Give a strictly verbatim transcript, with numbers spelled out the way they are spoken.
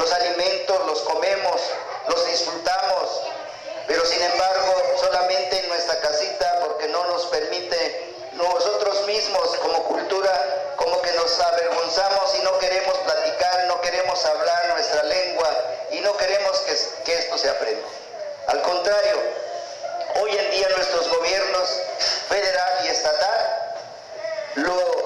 los alimentos los comemos, los disfrutamos, pero sin embargo solamente en nuestra casita, porque no nos permite, nosotros mismos como cultura, como que nos avergonzamos y no queremos platicar, no queremos hablar nuestra lengua y no queremos que, que esto se aprenda. Al contrario, hoy en día nuestros gobiernos federal y estatal lo